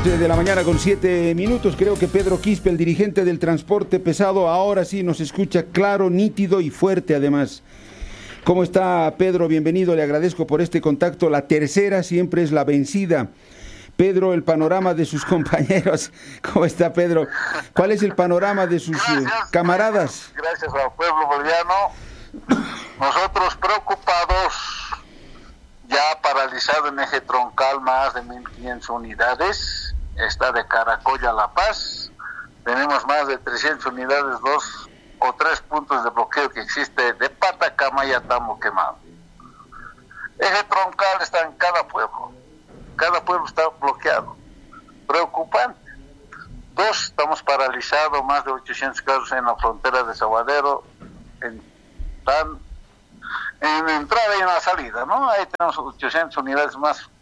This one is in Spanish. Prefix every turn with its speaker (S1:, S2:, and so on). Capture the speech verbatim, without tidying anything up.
S1: De la mañana con siete minutos, creo que Pedro Quispe, el dirigente del transporte pesado, ahora sí nos escucha claro, nítido y fuerte además. ¿Cómo está, Pedro? Bienvenido, le agradezco por este contacto. La tercera siempre es la vencida. Pedro, el panorama de sus compañeros. ¿Cómo está, Pedro? ¿Cuál es el panorama de sus
S2: gracias,
S1: eh, camaradas?
S2: Gracias al pueblo boliviano. Nosotros preocupados, ya paralizado en eje troncal más de mil quinientas unidades. Está de Caracoya a La Paz. Tenemos más de trescientas unidades, dos o tres puntos de bloqueo que existe de Patacama y Atambo quemado. Eje troncal está en cada pueblo. Cada pueblo está bloqueado. Preocupante. Dos, estamos paralizados, más de ochocientos casos en la frontera de Saguadero, en, tan, en entrada y en la salida, ¿no? Ahí tenemos ochocientas unidades más